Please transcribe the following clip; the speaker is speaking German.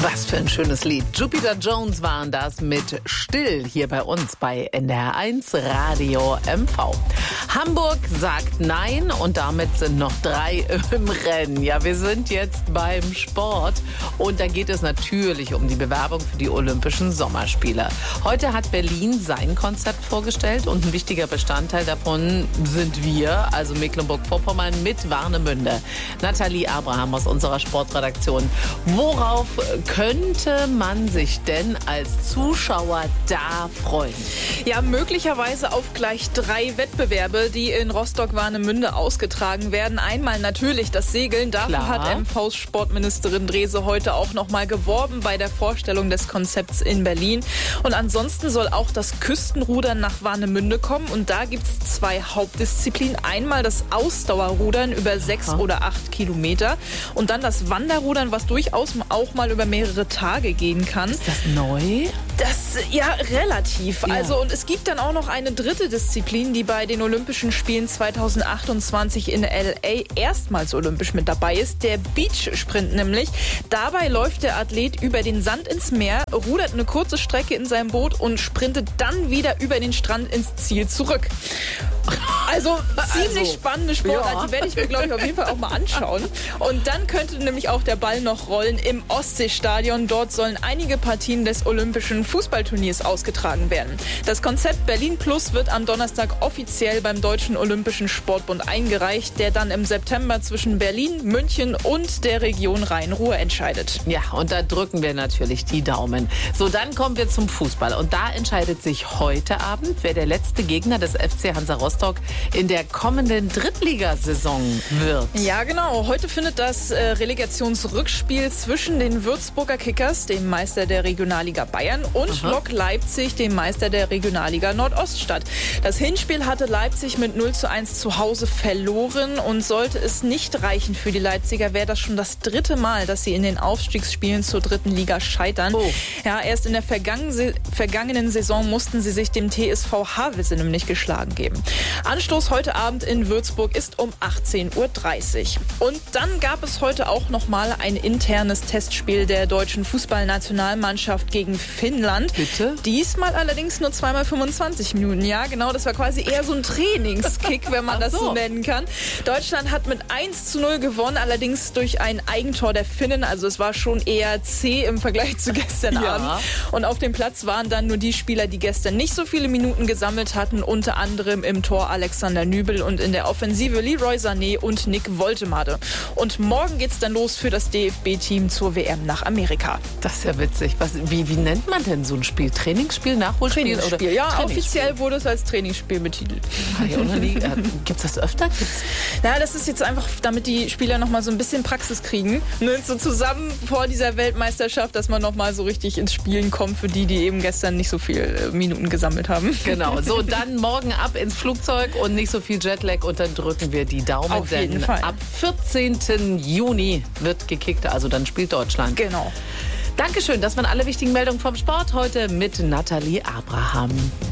Was für ein schönes Lied. Jupiter Jones waren das mit Still hier bei uns bei NDR1 Radio MV. Hamburg sagt Nein und damit sind noch 3 im Rennen. Ja, wir sind jetzt beim Sport und da geht es natürlich um die Bewerbung für die Olympischen Sommerspiele. Heute hat Berlin sein Konzept vorgestellt und ein wichtiger Bestandteil davon sind wir, also Mecklenburg-Vorpommern mit Warnemünde. Nathalie Abraham aus unserer Sportredaktion. Worauf könnte man sich denn als Zuschauer da freuen? Ja, möglicherweise auf gleich 3 Wettbewerbe, die in Rostock-Warnemünde ausgetragen werden. Einmal natürlich das Segeln. Dafür hat MVs Sportministerin Drese heute auch noch mal geworben bei der Vorstellung des Konzepts in Berlin. Und ansonsten soll auch das Küstenrudern nach Warnemünde kommen. Und da gibt es 2 Hauptdisziplinen. Einmal das Ausdauerrudern über 6 oder 8 Kilometer. Und dann das Wanderrudern, was durchaus auch mal über mehrere Tage gehen kann. Ist das neu? Das, ja, relativ. Ja. Also, und es gibt dann auch noch eine dritte Disziplin, die bei den Olympischen Spielen 2028 in L.A. erstmals olympisch mit dabei ist. Der Beachsprint nämlich. Dabei läuft der Athlet über den Sand ins Meer, rudert eine kurze Strecke in seinem Boot und sprintet dann wieder über den Strand ins Ziel zurück. Also ziemlich spannende Sportart, ja. Die werde ich mir, glaube ich, auf jeden Fall auch mal anschauen. Und dann könnte nämlich auch der Ball noch rollen im Ostseestadion. Dort sollen einige Partien des Olympischen Fußballturniers ausgetragen werden. Das Konzept Berlin Plus wird am Donnerstag offiziell beim Deutschen Olympischen Sportbund eingereicht, der dann im September zwischen Berlin, München und der Region Rhein-Ruhr entscheidet. Ja, und da drücken wir natürlich die Daumen. So, dann kommen wir zum Fußball. Und da entscheidet sich heute Abend, wer der letzte Gegner des FC Hansa Rostock in der kommenden Drittligasaison wird. Ja, genau. Heute findet das Relegationsrückspiel zwischen den Würzburger Kickers, dem Meister der Regionalliga Bayern, und Lok Leipzig, dem Meister der Regionalliga Nordost statt. Das Hinspiel hatte Leipzig mit 0:1 zu Hause verloren und sollte es nicht reichen für die Leipziger, wäre das schon das 3. Mal, dass sie in den Aufstiegsspielen zur 3. Liga scheitern. Ja, erst in der vergangenen Saison mussten sie sich dem TSV Havelse nämlich geschlagen geben. Anstoß heute Abend in Würzburg ist um 18:30 Uhr. Und dann gab es heute auch noch mal ein internes Testspiel der deutschen Fußballnationalmannschaft gegen Finnland. Bitte? Diesmal allerdings nur 2 mal 25 Minuten. Ja, genau, das war quasi eher so ein Trainingskick, wenn man das so nennen kann. Deutschland hat mit 1:0 gewonnen, allerdings durch ein Eigentor der Finnen. Also es war schon eher zäh im Vergleich zu gestern Abend. Und auf dem Platz waren dann nur die Spieler, die gestern nicht so viele Minuten gesammelt hatten, unter anderem im Tor Alexander Nübel und in der Offensive Leroy Sané und Nick Woltemade. Und morgen geht's dann los für das DFB-Team zur WM nach Amerika. Das ist ja witzig. Wie nennt man denn so ein Spiel? Trainingsspiel, Nachholspiel? Trainingsspiel, oder? ja, Trainingsspiel. offiziell wurde es als Trainingsspiel betitelt. Gibt's das öfter? Ja, das ist jetzt einfach, damit die Spieler noch mal so ein bisschen Praxis kriegen. Ne? So zusammen vor dieser Weltmeisterschaft, dass man noch mal so richtig ins Spielen kommt für die eben gestern nicht so viele Minuten gesammelt haben. Genau, so dann morgen ab ins Flugzeug und nicht so viel Jetlag und dann drücken wir die Daumen. Auf jeden Fall. Ab 14. Juni wird gekickt, also dann spielt Deutschland. Genau. Dankeschön, das waren alle wichtigen Meldungen vom Sport heute mit Nathalie Abraham.